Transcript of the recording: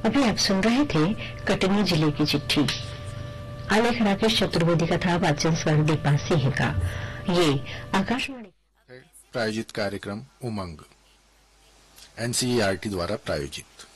अभी आप सुन रहे थे कटनी जिले की चिट्ठी। आलेख राकेश चतुर्वेदी का था, वाचन स्वर दीपा सिंह का। ये आकाशवाणी प्रायोजित कार्यक्रम उमंग एनसीईआरटी द्वारा प्रायोजित।